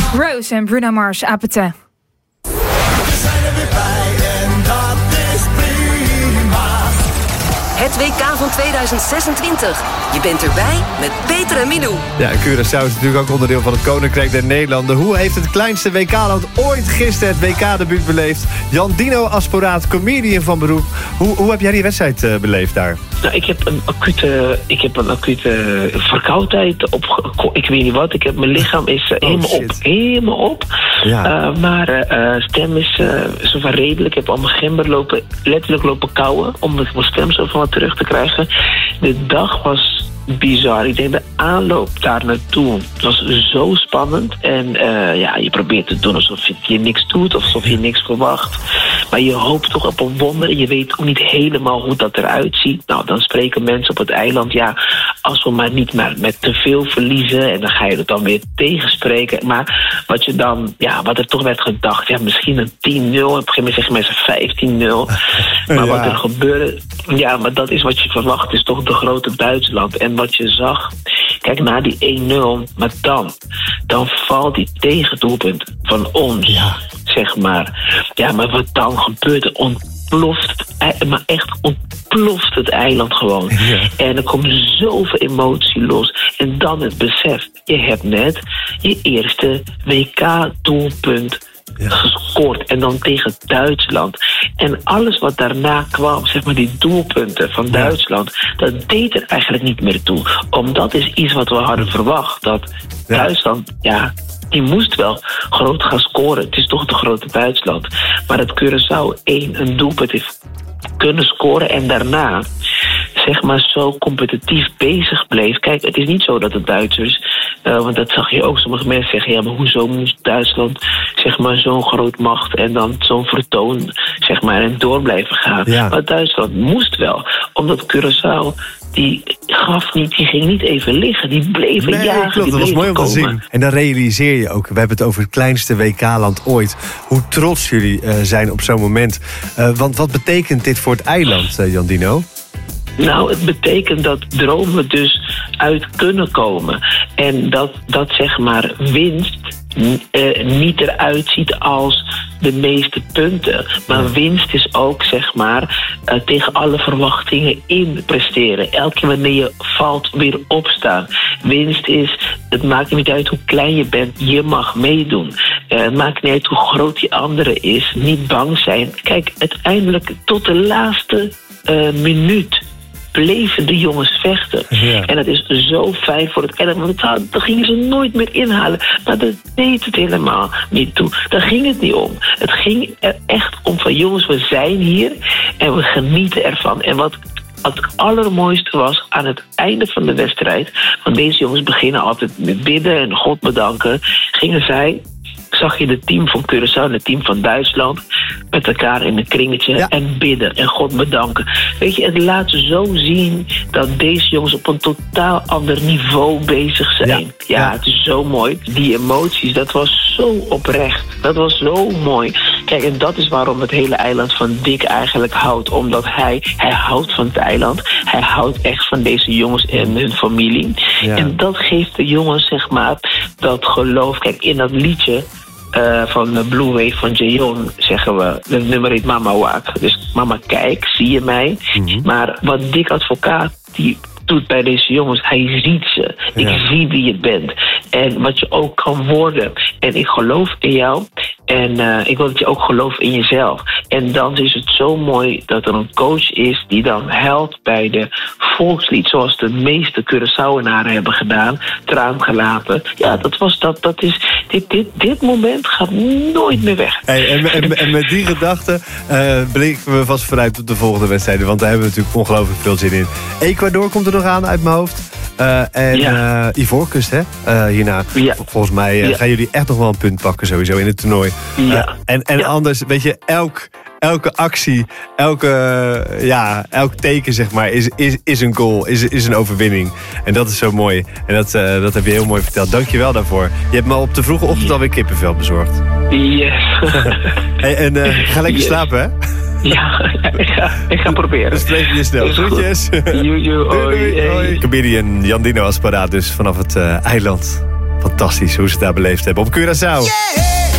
Rose en Bruno Mars, Apete. We zijn er weer bij en dat is prima. Het WK van 2026. Je bent erbij met Peter en Milou. Ja, Curaçao is natuurlijk ook onderdeel van het Koninkrijk der Nederlanden. Hoe heeft het kleinste WK-land ooit gisteren het WK-debuut beleefd? Jan Dino Asporaat, comedian van beroep. Hoe heb jij die wedstrijd beleefd daar? Nou, ik heb een acute verkoudheid. Ik weet niet wat. Mijn lichaam is helemaal op. Ja. Maar stem is zo van redelijk. Ik heb al mijn gember letterlijk lopen kauwen. Omdat ik mijn stem zo van wat terug te krijgen. De dag was bizar. Ik denk de aanloop daar naartoe was zo spannend. En je probeert te doen alsof je niks doet. Of alsof je niks verwacht. Maar je hoopt toch op een wonder. Je weet ook niet helemaal hoe dat eruit ziet. Nou, dan spreken mensen op het eiland. Ja, als we maar niet met te veel verliezen. En dan ga je het dan weer tegenspreken. Maar wat er toch werd gedacht. Ja, misschien een 10-0. Op een gegeven moment zeggen mensen 15-0. Maar wat er gebeurde. Ja, maar dat is wat je verwacht. Is toch de grote Duitsland. En wat je zag. Kijk, na die 1-0. Maar dan valt die tegendoelpunt van ons. Ja. Zeg maar. Ja, maar wat dan gebeurt, ontploft het eiland gewoon. Ja. En er komt zoveel emotie los. En dan het besef, je hebt net je eerste WK-doelpunt gescoord. En dan tegen Duitsland. En alles wat daarna kwam, zeg maar die doelpunten van Duitsland, dat deed er eigenlijk niet meer toe. Omdat is iets wat we hadden verwacht. Dat Duitsland, die moest wel groot gaan scoren. Het is toch de grote Duitsland. Maar dat Curaçao een doelpunt heeft kunnen scoren en daarna zeg maar zo competitief bezig bleef. Kijk, het is niet zo dat de Duitsers, want dat zag je ook, sommige mensen zeggen, ja, maar hoezo moest Duitsland zeg maar zo'n groot macht en dan zo'n vertoon zeg maar en door blijven gaan. Ja. Maar Duitsland moest wel, omdat Curaçao die ging niet even liggen. Die bleven jagen. Klopt, dat was mooi om te zien. En dan realiseer je ook, we hebben het over het kleinste WK-land ooit, hoe trots jullie zijn op zo'n moment. Want wat betekent dit voor het eiland, Jan Dino? Nou, het betekent dat dromen dus uit kunnen komen. En dat zeg maar winst niet eruit ziet als de meeste punten. Maar winst is ook, zeg maar, tegen alle verwachtingen in presteren. Elke keer wanneer je valt, weer opstaan. Winst is, het maakt niet uit hoe klein je bent, je mag meedoen. Het maakt niet uit hoe groot die andere is, niet bang zijn. Kijk, uiteindelijk tot de laatste minuut bleven de jongens vechten. Ja. En dat is zo fijn voor het eiland. Want dat gingen ze nooit meer inhalen. Maar dat deed het helemaal niet toe. Daar ging het niet om. Het ging er echt om van jongens, we zijn hier en we genieten ervan. En wat het allermooiste was aan het einde van de wedstrijd, want deze jongens beginnen altijd met bidden en God bedanken, zag je het team van Curaçao en het team van Duitsland met elkaar in een kringetje en bidden en God bedanken. Weet je, het laat zo zien dat deze jongens op een totaal ander niveau bezig zijn. Ja, het is zo mooi. Die emoties, dat was zo oprecht. Dat was zo mooi. Kijk, en dat is waarom het hele eiland van Dick eigenlijk houdt. Omdat hij houdt van het eiland. Hij houdt echt van deze jongens en hun familie. Ja. En dat geeft de jongens, zeg maar, dat geloof. Kijk, in dat liedje van Blue Wave van Jayon zeggen we, het nummer heet Mama Waak. Dus mama, kijk, zie je mij? Mm-hmm. Maar wat Dick Advocaat die doet bij deze jongens, hij ziet ze. Ik zie wie je bent. En wat je ook kan worden. En ik geloof in jou. En ik wil dat je ook gelooft in jezelf. En dan is het zo mooi dat er een coach is die dan helpt bij de volkslied. Zoals de meeste Curaçaoenaren hebben gedaan. Traan gelaten. Ja, dat is dit moment gaat nooit meer weg. Hey, en met die gedachte blikken we vast vooruit op de volgende wedstrijden. Want daar hebben we natuurlijk ongelooflijk veel zin in. Ecuador komt er nog aan uit mijn hoofd. Ivoorkust, hè? Hierna. Ja. Volgens mij gaan jullie echt nog wel een punt pakken sowieso in het toernooi. Ja. En anders, weet je, elke actie, elk teken, zeg maar, is een goal, is een overwinning. En dat is zo mooi. En dat heb je heel mooi verteld. Dank je wel daarvoor. Je hebt me op de vroege ochtend alweer kippenvel bezorgd. Yes. Hey, ga lekker slapen, hè? Ja, ik ga proberen. Dan spreken je snel. Groetjes. Hoi. Comedian Jan Dino Asporaat dus vanaf het eiland Fantastisch hoe ze het daar beleefd hebben op Curaçao. Yeah!